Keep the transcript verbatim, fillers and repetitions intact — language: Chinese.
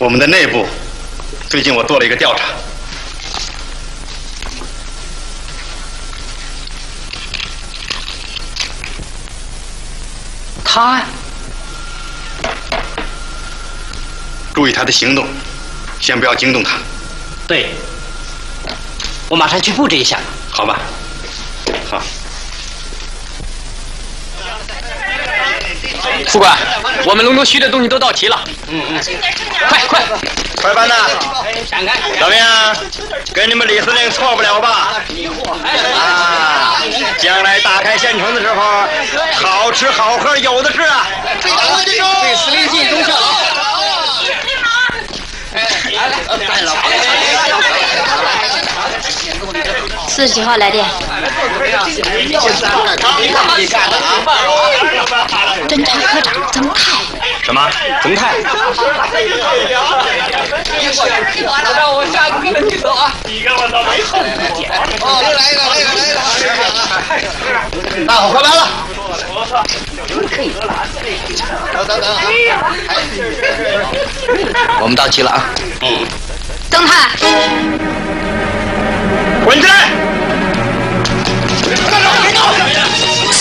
我们的内部，最近我做了一个调查。 他呀， 注意他的行动，先不要惊动他。 对，我马上去布置一下。 好吧，好。 副官，我们隆中需的东西都到齐了。 嗯嗯， 快快快办呐！怎么样？跟你们李司令错不了吧？啊！将来打开县城的时候，好吃好喝有的是啊！ 对司令尽忠孝。 四十几号来电。侦查科长曾泰。 什么？曾泰？ 让我下个跟你走啊！ 你给我倒霉后哦，来一个，来一个，来一个！ 大伙快来了！ 等等等， 我们到齐了啊！ 曾泰，